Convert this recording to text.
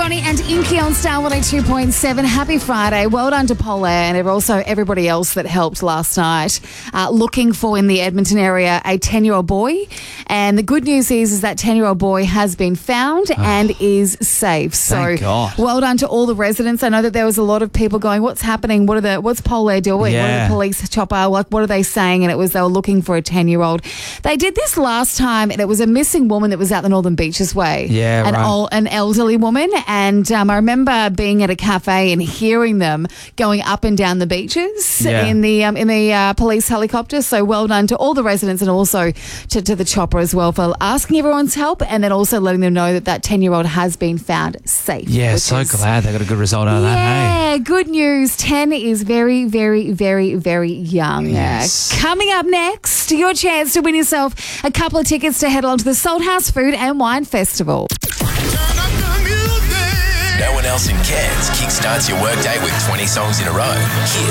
Johnny and Inky on Star 102.7. Happy Friday. Well done to Paul Air and also everybody else that helped last night looking for, in the Edmonton area, a 10-year-old boy. And the good news is that 10-year-old boy has been found and is safe. So Thank God. well done to all the residents. I know that there was a lot of people going, what's happening? What's Paul Air doing? Yeah. What are the police chopper? What are they saying? And it was they were looking for a 10-year-old. They did this last time and it was a missing woman that was out the Northern Beaches way. Yeah, right. An elderly woman. And I remember being at a cafe and hearing them going up and down the beaches in the police helicopter. So well done to all the residents and also to the chopper as well for asking everyone's help and then also letting them know that 10-year-old has been found safe. Yeah, so glad they got a good result out of that. Yeah, Hey? good news. 10 is very, very, very, very young. Yes. Coming up next, your chance to win yourself a couple of tickets to head along to the Salthouse Food and Wine Festival. No one else in Cairns kickstarts your workday with 20 songs in a row. Here's